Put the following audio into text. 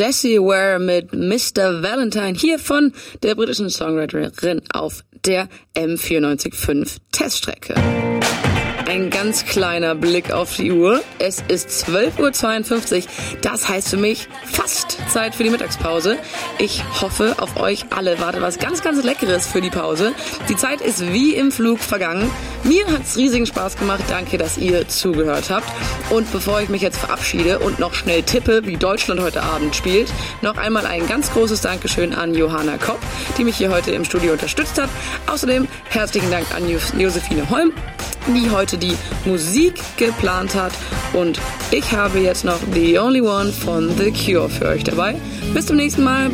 Jessie Ware mit Mr. Valentine hier von der britischen Songwriterin auf der M94.5 Teststrecke. Ein ganz kleiner Blick auf die Uhr. Es ist 12:52 Uhr. Das heißt für mich fast Zeit für die Mittagspause. Ich hoffe, auf euch alle wartet was ganz, ganz Leckeres für die Pause. Die Zeit ist wie im Flug vergangen. Mir hat's riesigen Spaß gemacht. Danke, dass ihr zugehört habt. Und bevor ich mich jetzt verabschiede und noch schnell tippe, wie Deutschland heute Abend spielt, noch einmal ein ganz großes Dankeschön an Johanna Kopp, die mich hier heute im Studio unterstützt hat. Außerdem herzlichen Dank an Josephine Holm, die heute die Musik geplant hat. Und ich habe jetzt noch The Only One von The Cure für euch dabei. Bis zum nächsten Mal.